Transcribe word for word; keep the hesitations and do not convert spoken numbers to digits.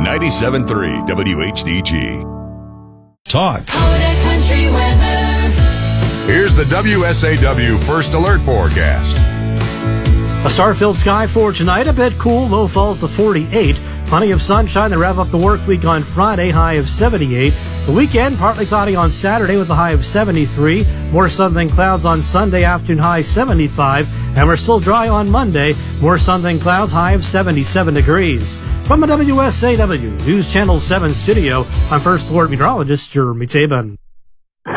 ninety-seven point three W H D G. Talk. Kodak Country Weather. Here's the W S A W First Alert forecast. A star-filled sky for tonight, a bit cool, low falls to forty-eight. Plenty of sunshine to wrap up the work week on Friday, high of seventy-eight. The weekend, partly cloudy on Saturday with a high of seventy-three. More sun than clouds on Sunday afternoon, high seventy-five. And we're still dry on Monday. More sun than clouds, high of seventy-seven degrees. From the W S A W News Channel seven studio, I'm First Alert Meteorologist Jeremy Tabin.